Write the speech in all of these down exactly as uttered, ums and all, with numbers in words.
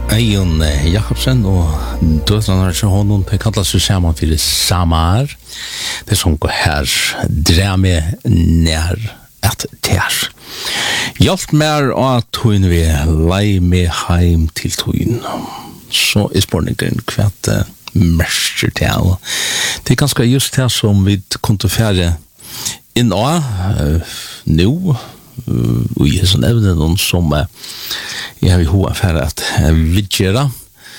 Eion Jakobsen og døtrene til honom, de kallar seg sammen for Samar. Det som går her, dre meg nær et tær. Hjelp mer at hun vil lei meg heim til tøyen. Så er spørningen kvart mester til. Det er ganske just det som vi kunne fære inn av uh, nå, og i sånn evnen som uh, jeg har i hoa for at vidgjøre.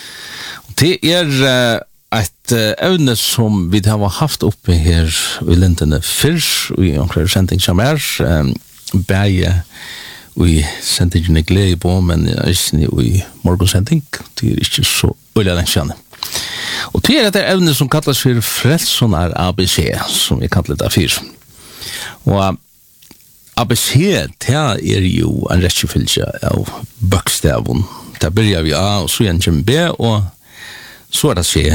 Det er uh, et uh, evne som vi har haft oppe her i lintene fyrst, og i omkring sending som er, um, bæge og i sendingen er glede på, men ikke i morgensending, det er ikke så øyelig lenge kjenne. Og det er et evne som kalles for frelsonar A B C, som vi kaller det for. Og A B C, det er jo en rekkefølge av bøkstaven. Der begynner vi A, og så er det B, og så er det C.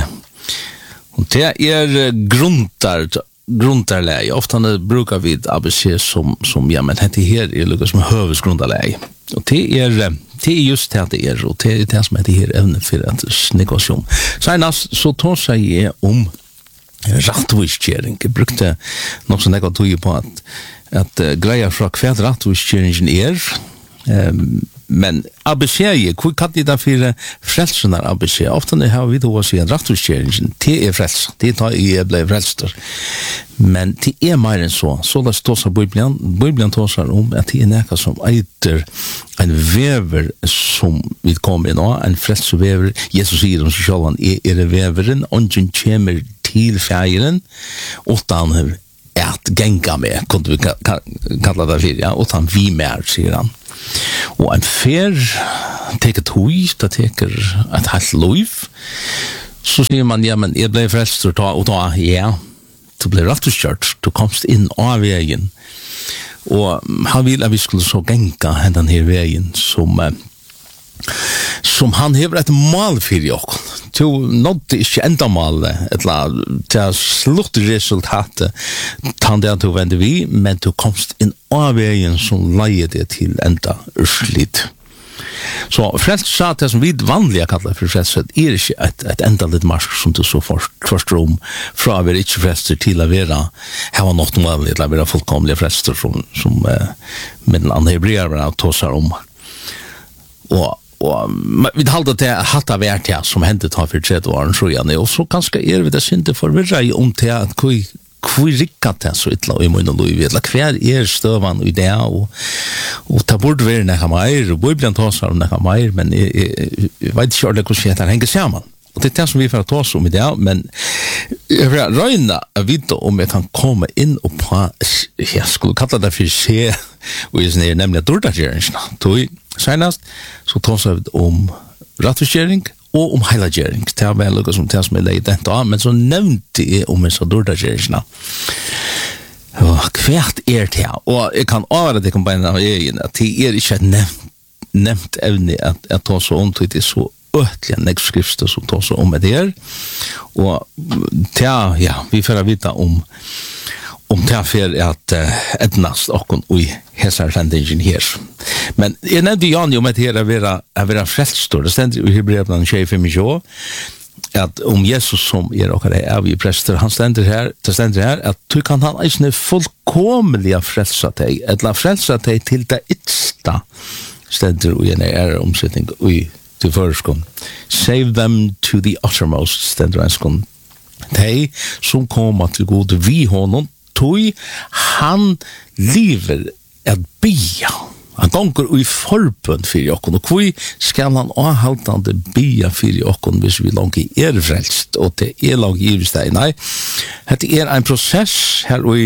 Og det er gruntar, grundarleie. Ofte brukar vi A B C som, som ja, men dette her er lukket som høvesgrundarleie. Og det er, det er just det det er, og det er det som heter her evne for at snikasjon. Senast så tar seg jeg om rattviskjering. Jeg brukte nok så nekva tog på at, at uh, greia fra hver rattviskjeringen er, um, men A B C, hvor kan det da for frelsenar A B C? Ofte har vi da å si at rattviskjeringen, det er frels, det tar jeg ble frelster. Men det er mer enn så. Så det står seg Bibelen, Bibelen tar seg om at det er nekka som eiter en vever som vi kommer inn av, en frelsevever. Jesus sier om seg selv, han er, er veveren, ånden kommer til fjæren, utan at genga med, kunne vi kalla det for, ja, utan vi mer, sier han. Og en fer teker tog, det teker et helt liv. Så sier man, ja, men jeg ble frelster, og da, ja, du ble rattuskjørt, du komst inn av veien. Og han vil at vi skulle så genga den her veien som som han hever et mal for jokken. Du nådde ikke enda malet, eller til sluttresultatet, tann det du vende vi, men du komst inn av veien som leier det til enda urslit. Så frelst sa at det som vi vanlige kallar for frelst er ikke et, et enda litt marsk som du så forstår om fra å være ikke frelster til å være hava något vanlig til å være fullkomlige frelster som, som uh, med den andre hebreerne tåsar om. Og Og vi halda til at hatt av vært ja, som hendet har for tredje åren, så gjerne, og så ganske er vi det synte forvirra i om til at hvor hvor rikkat det så ytla i munn og lov, eller hver er støvan i det, og, og det burde være nekka meir, og Bibelen tåsar om nekka meir, men jeg, jeg, jeg vet ikke ordentlig hvordan det henger sammen. Og det er det som vi får tås om i det, men jeg vil røyna å vite om jeg kan komme inn og på, jeg skulle kalla det for se, og jeg sier nemlig at dårdagjeringsna, tog senast, så tås vi om rattviskjering, og om heilagjering. Det er vel noe som det som er leid dette av, men så nevnte jeg om en så dårdagjeringsna. Og hvert er det, og jeg kan avgjøre det kan beina av egen, at det er ikke et nevnt, nevnt evne at jeg tar så om til det så øtlige nekkskrifter som tar så om det her. Og ja, ja, vi får vite om om det er for at uh, etnast okkon ui hesar sendingen her. Men jeg nevnte Jan om at her er vera, er vera frelstor. Det stender i Hebreerbrevet tjuefem at om Jesus som er okkar er vi prester, han stender her, det stender her at du kan han eisne fullkomelig frelsa deg, eller frelsa deg til det ytsta, stender i en ære omsetning ui til føreskon. Save them to the uttermost, stender en skon. De som kommer til god vi honom, tog han lever at bia. Han gonger i forbund for jokken, og hvor skal han avhaltande bia for jokken hvis vi langt er frelst, og det er langt i steg. Nei, det er en prosess her og i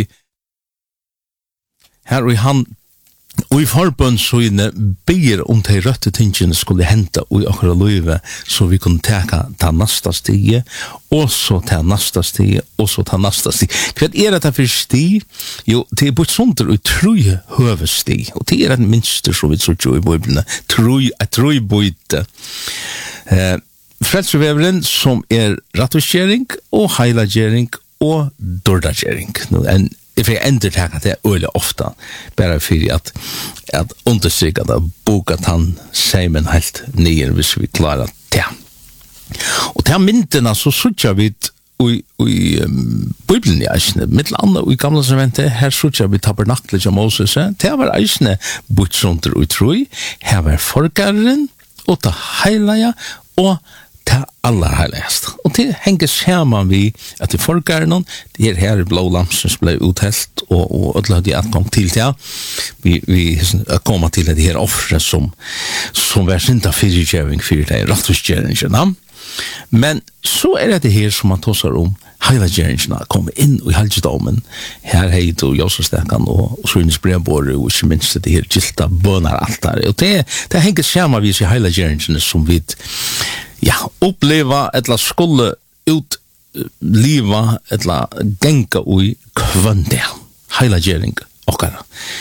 her og i han og i forbund så inne ber om de røtte tingene skulle hente og i akkurat løyve så vi kunne teka ta nasta stige og så ta nasta stige og så ta nasta stige. Hva er dette for stig? Jo, det er bort sånt og troi høvestig og det er en minster som vi tror i Bibelen troi, et troi bøyte eh, frelseveveren som er rattviskjering og heilagjering og dårdagjering. En Jeg får endre til at det er øyelig ofte, bare for at, at understryke at boka at han sier men helt nye hvis vi klarer det. Og det myndene så sutja vi i, i um, Bibelen i eisne, mittel andre i gamle testamentet, her sutja vi tabernaklet av Moses, det var eisne butsrunder og troi, her var forgaren, og det heilige, og det aller heiligast. Og det henger sammen vi at det forgaren, det er her blå lamsen som ble uthelt, og, og ødela de atgang til det. Vi, vi kommer til det her offre som, som var synda fyrirgjøring for det, rettvisgjøringene. Men så er det det her som man tåser om heiliggjøringene kommer inn i helgedommen. Her hei du Josefstekan og, og Søynes brevbåre og ikke minst det her gilta bønar alt der. Og det, det henger sammen vi i heiliggjøringene som vi ja, oppleva eller skulle ut liva eller genka ui kvønde heiliggjøring okkara.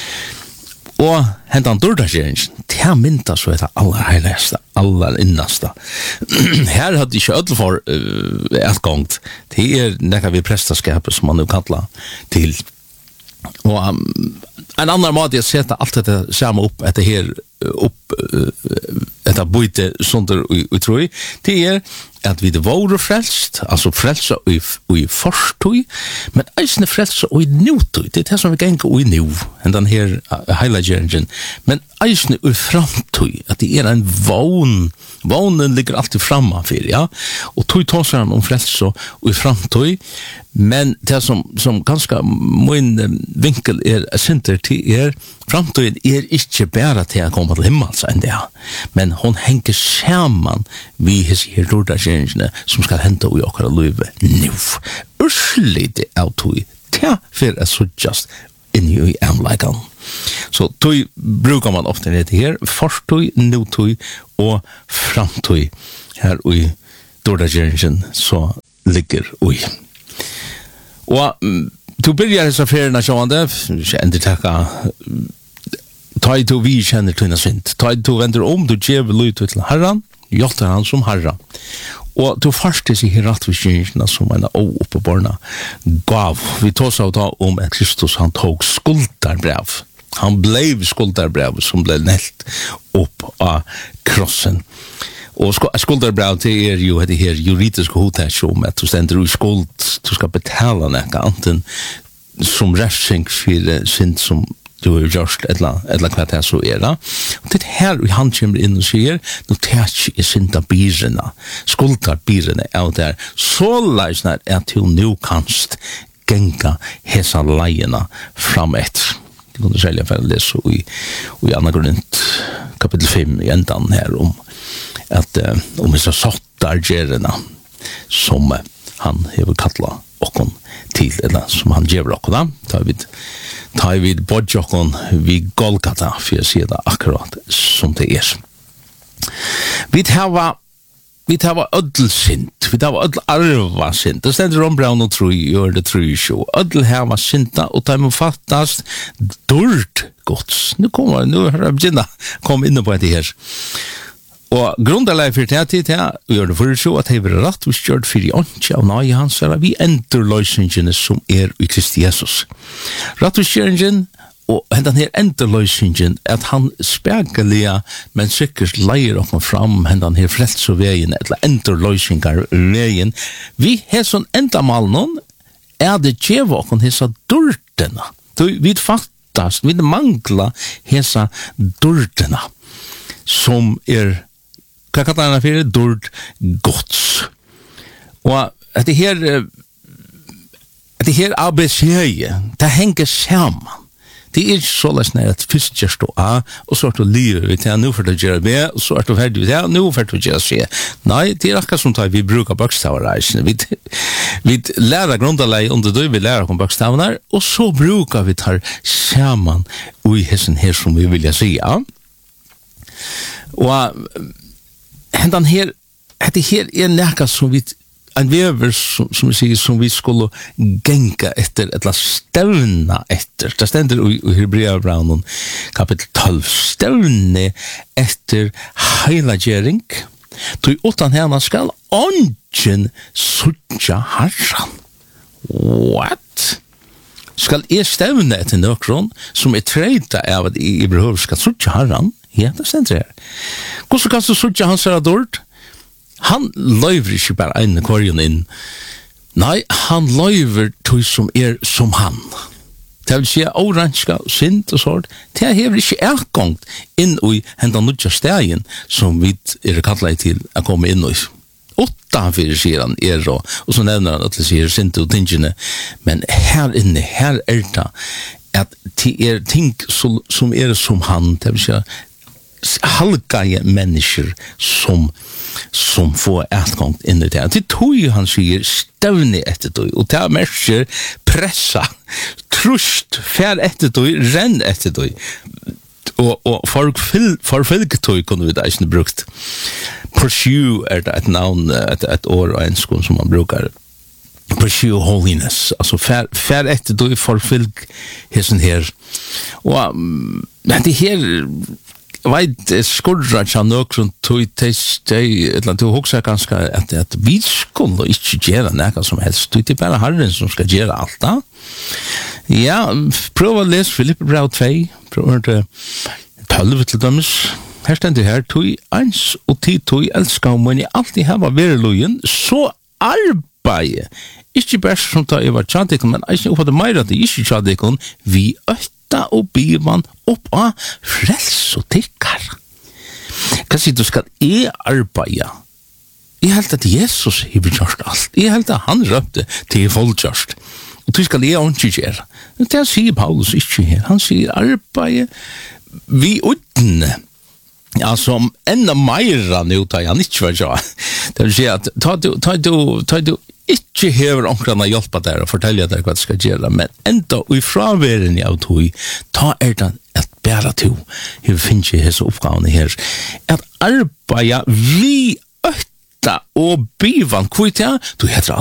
Og hentan dårdagjeringen, det mynta så er det aller heiligste, aller innasta. Her hadde ikke ødel for uh, et gongt. Det er nekka vi prestaskapet som man nu kallar til. Og um, en annan måte jeg sette alt dette samme opp etter her, opp uh, etter bøyte sånner vi tror i, det er at vi det var frelst, altså frelsa i, i forstøy, men eisne frelsa i nutøy, det er det som vi ganger i nu, enn den her heiliggjøringen, men eisne i framtøy, at det er en vogn, vognen ligger alltid framafyr, ja, og tøy tåser han om frelsa i framtøy, men det som, som ganske min vinkel er sinter til er, framtøyen er ikke bare til å komme til himmels enn det, men hon henger sammen vi his her dårdagjøringene som skal hente i okkara løyve nu. Urslydig av tøy, det er så just inni i emleikan. Så tøy brukar man ofte det her, fortøy, nutøy og framtøy her i dårdagjøringen så ligger ui. Og du byrjar hessa ferien av sjående, ikke endertakka, ta i to vi kjenner tøyna synd, ta i to vender om, du gjev løyt til herran, hjelter han som herra. Og du farstes i rettvisgjøringene som en åoppeborna gav. Vi tås av da om at Kristus han tog skuldarbrev. Han blev skuldarbrev som ble nelt opp av krossen. Og skuldarbrev det er jo det her juridiske hotet om at du stender i skuld, du skal betale nekka, anten som refsing for synd som du har gjort, eller, eller hva det så er. Og det her han kommer inn og sier, nå tar jeg synda byrene, skuldar byrene av der, så leisner at du nå kanst genga hesa leiene fram etter. Det kunne selge for å lese i, i Anna Grunnt, kapittel fem, i endan her om at uh, om hesa sottargerene som uh, han hever kattla okkon til, eller som han gjever okkon da, tar vi tar vi bodge okkon vi Golgata, for jeg sier det akkurat som det er. Vi tar vi tar ødelsint, vi tar ødelarvasint, det stender om Braun og Trui, gjør det Trui sjå, ødelhava sinta, og det må fattast dård gods. Nu kommer, nu har jeg begynnet å komme inn på det her. Og grunderleg for det til det, vi gjør det for så at det er rett og skjørt for i åndsje av nøye hans, eller vi ender løsningene som er i Kristi Jesus. Rett og skjøringen, og den her ender løsningen, at han spegelige, men sikkert leier oss fram, den her frelse og veien, eller ender løsninger veien. Vi har sånn enda mal noen, er det djeva oss hessa dårdene. Vi fattast, vi mangler hessa dårdene, som er hva kallar han for dård gods. Og at det her at det her A B C, det henger sammen. Det er ikke så løsne at først gjør stå A, og så er det livet vi til, nå får du gjøre B, og så er det ferdig vi til, nå får du gjøre C. Nei, det er akkurat som tar vi bruker bøkstavereisene. Vi, vi lærer grunderleg under det, vi lærer om bøkstavene, og så bruker vi tar sammen i hessen her som vi vil si. Ja. Og hendan her, det her er nekka som vi, en vever som, som vi sier, som vi skulle genka etter, eller stevna etter. Det stender i, i Hebreabraunen kapittel tolv. Stevne etter heilagjering. Tog utan henne skal ånden suttja herran. What? Skal jeg stevne etter nøkron som er treita av at jeg behøver skal suttja herran? Ja, det stender her. Hvordan kan du suttja hans herra dård? Han løyver ikke bare en kvarjen inn. Nei, han løyver tog som er som han. Det vil si oranska, sint og sånt. Det hever ikke ergångt inn i henda nudja stegen som vi er kallet til å komme inn i. Utanför sier han er og, og så nevner han at det sier sint og tingene. Men her inne, her er det at det er ting som, som er som han, det vil si halvgaje mennesker som som får etgångt inn i det. Det tog han sier støvnig etter tog, og det er merker pressa, trust, fær etter tog, renn etter tog. Og, og for, for fylketøy kunne vi da ikke brukt. Pursue er det et navn, et, et år og en skål som man brukar. Pursue holiness. Altså fær, fær etter tog for fylk hessen her. Og um, det her vet skurra tja nøkron tog test eller tog hoksa ganske at, at vi skulle ikke gjøre nekka som helst. Det er bare Herren som skal gjøre alt da. Ja, prøv å lese Filippe brev to, prøv å høre tolv til dømes. Her stender her, tog eins og tid tog elskar om, men jeg alltid hava verelogen, så arbeid, ikke bare som da jeg var tjadikon, men ikke oppfattet meira at jeg ikke tjadikon, vi øtta og bivan opp av frels og tikkar. Hva sier du, skal jeg arbeida? Jeg held at Jesus har gjort alt. Jeg held at han røpte til folkegjørst. Og du skal jeg ikke gjøre. Det sier Paulus ikke her. Han sier arbeid vi utne. Altså, enda meira nu tar han ikke var så. Det vil si at ta du, ta du, ta du ikke hever omkring å hjelpe deg og fortelle deg hva du skal gjøre, men enda i fraværen av tog, ta er det at bæra to, jeg finner ikke hese oppgavene her, at arbeida vi øtta og bivan, hva er det? Du heter